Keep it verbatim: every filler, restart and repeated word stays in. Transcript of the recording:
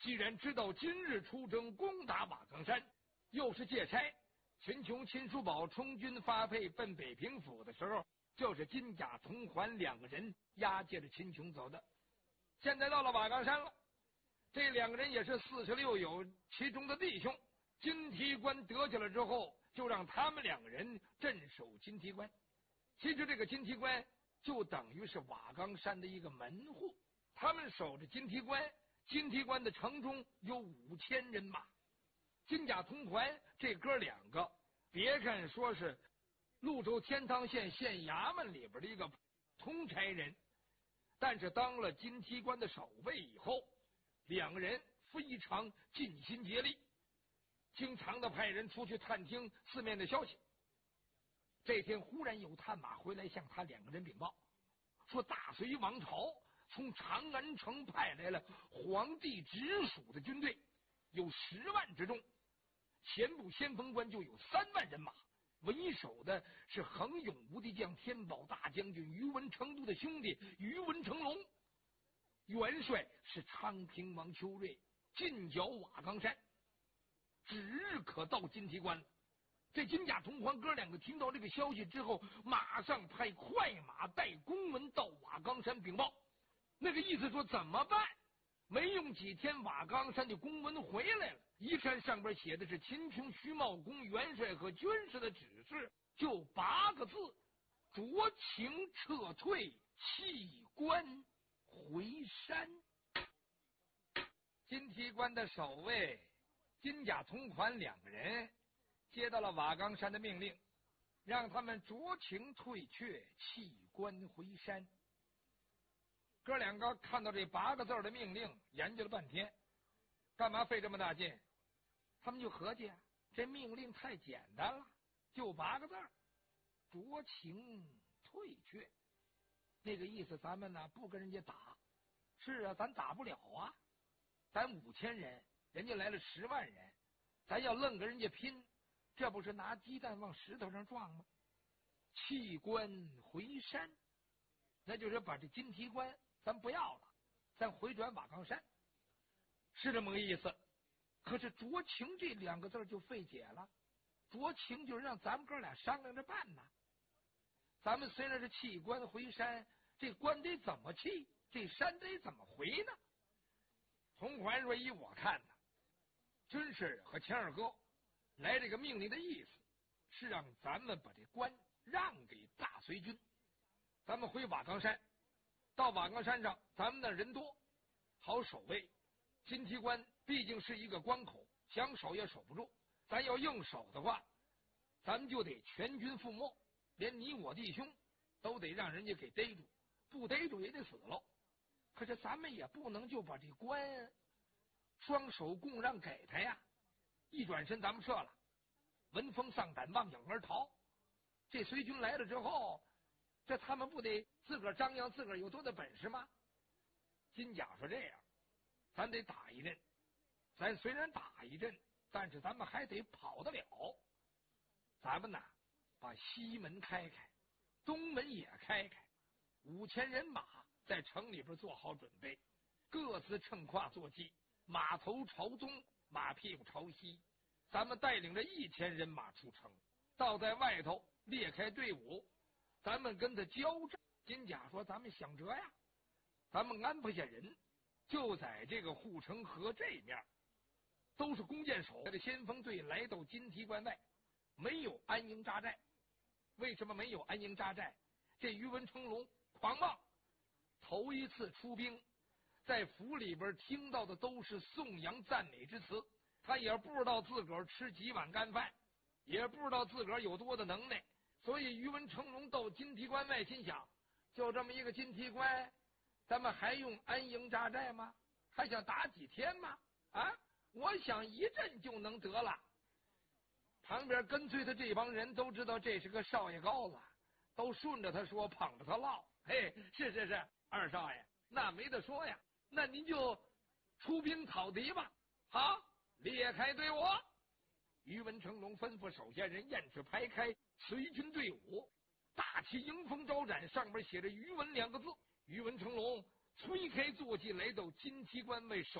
既然知道今日出征攻打瓦岗山，又是借差，秦琼、秦叔宝充军发配奔北平府的时候，就是金甲、铜环两个人押解着秦琼走的。现在到了瓦岗山了，这两个人也是四十六友其中的弟兄。金提关得下了之后，就让他们两个人镇守金提关。其实这个金提关就等于是瓦岗山的一个门户，他们守着金提关。金提关的城中有五千人马，金甲铜环这哥两个，别看说是潞州天堂县县衙门里边的一个通差人，但是当了金提关的守卫以后，两个人非常尽心竭力，经常的派人出去探听四面的消息。这天忽然有探马回来向他两个人禀报，说大隋王朝从长安城派来了皇帝直属的军队，有十万之众，前部先锋官就有三万人马，为首的是横勇无敌将天宝大将军于文成都的兄弟于文成龙，元帅是昌平王邱瑞，进剿瓦岗山，指日可到金提关了。这金甲铜环哥两个听到这个消息之后，马上派快马带公文到瓦岗山禀报。那个意思说怎么办？没用几天，瓦岗山的公文回来了，一看上边写的是秦琼、徐茂公元帅和军士的指示，就八个字：酌情撤退，弃关回山。金提关的守卫金甲铜环两个人接到了瓦岗山的命令，让他们酌情退却，弃关回山。哥两个看到这八个字的命令，研究了半天，干嘛费这么大劲？他们就合计啊，这命令太简单了，就八个字：酌情退却。那个意思，咱们呢不跟人家打，是啊，咱打不了啊，咱五千人，人家来了十万人，咱要愣跟人家拼，这不是拿鸡蛋往石头上撞吗？弃关回山，那就是把这金提关咱不要了，咱回转瓦岗山，是这么个意思。可是酌情这两个字就费解了，酌情就是让咱们哥俩商量着办呐。咱们虽然是弃关回山，这关得怎么弃，这山得怎么回呢？铜环说：依我看呢，军士和钱二哥来这个命令的意思是让咱们把这关让给大隋军，咱们回瓦岗山，到瓦岗山上咱们那人多，好守卫。金提关毕竟是一个关口，想守也守不住，咱要硬守的话，咱们就得全军覆没，连你我弟兄都得让人家给逮住，不逮住也得死喽。可是咱们也不能就把这关双手供让给他呀，一转身咱们撤了，闻风丧胆，望影而逃。这隋军来了之后，这他们不得自个儿张扬自个儿有多大本事吗？金甲说：这样，咱得打一阵，咱虽然打一阵，但是咱们还得跑得了。咱们呐，把西门开开，东门也开开，五千人马在城里边做好准备，各自乘胯坐骑，马头朝东，马屁股朝西。咱们带领着一千人马出城，倒在外头列开队伍，咱们跟他交战。金甲说：咱们想辙呀，咱们安排下人，就在这个护城河这面，都是弓箭手的先锋队来到金提关外，没有安营扎寨。为什么没有安营扎寨？这于文成龙狂妄，头一次出兵，在府里边听到的都是颂扬赞美之词，他也不知道自个儿吃几碗干饭，也不知道自个儿有多的能耐，所以于文成龙到金提关外，心想：就这么一个金提关，咱们还用安营扎寨吗？还想打几天吗？啊，我想一阵就能得了。旁边跟随他这帮人都知道这是个少爷高子，都顺着他说，捧着他唠。嘿，是是是，二少爷，那没得说呀，那您就出兵讨敌吧。好，列开队伍。于文成龙吩咐手下人雁翅排开，随军队伍，大旗迎风招展，上面写着于文两个字。于文成龙推开坐骑，来到金提关外守